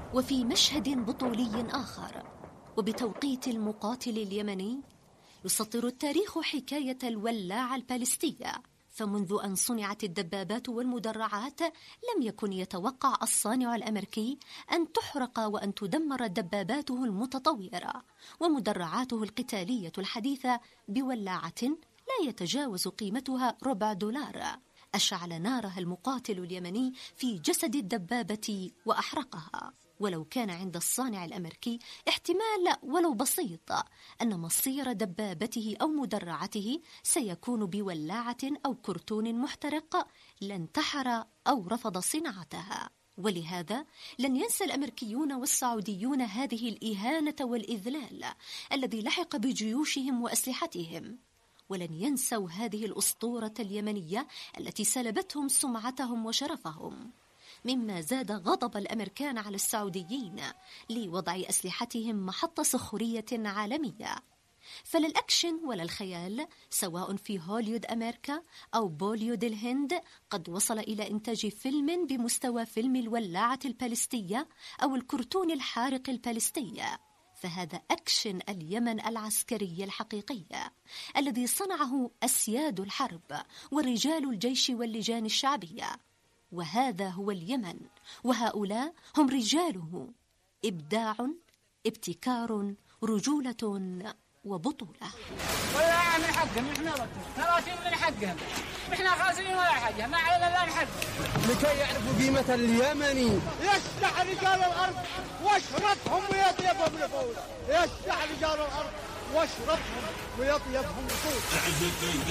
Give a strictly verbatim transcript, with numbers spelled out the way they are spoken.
وفي مشهد بطولي آخر وبتوقيت المقاتل اليمني، يسطر التاريخ حكاية الولاعة البالستية. فمنذ أن صنعت الدبابات والمدرعات لم يكن يتوقع الصانع الأمريكي أن تحرق وأن تدمر دباباته المتطورة ومدرعاته القتالية الحديثة بولاعة لا يتجاوز قيمتها ربع دولار. أشعل نارها المقاتل اليمني في جسد الدبابة وأحرقها. ولو كان عند الصانع الأمريكي احتمال ولو بسيط أن مصير دبابته أو مدرعته سيكون بولاعة أو كرتون محترق، لانتحر أو رفض صناعتها. ولهذا لن ينسى الأمريكيون والسعوديون هذه الإهانة والإذلال الذي لحق بجيوشهم وأسلحتهم، ولن ينسوا هذه الأسطورة اليمنية التي سلبتهم سمعتهم وشرفهم، مما زاد غضب الأمريكان على السعوديين لوضع أسلحتهم محط سخرية عالمية. فلا الأكشن ولا الخيال سواء في هوليود أمريكا أو بوليود الهند قد وصل إلى إنتاج فيلم بمستوى فيلم الولاعة البالستية أو الكرتون الحارق البالستية. فهذا أكشن اليمن العسكري الحقيقي الذي صنعه أسياد الحرب ورجال الجيش واللجان الشعبية. وهذا هو اليمن، وهؤلاء هم رجاله. إبداع، ابتكار، رجولة وبطولة. ولا من حقهم احنا ثلاثين من حقهم، احنا خاسرين ولا حاجه، ما علينا الا نحق. لكي يعرفوا قيمة اليمني يشلح رجال الارض واشربهم ويطيبهم نفوس، يشلح رجال الارض واشربهم ويطيبهم نفوس.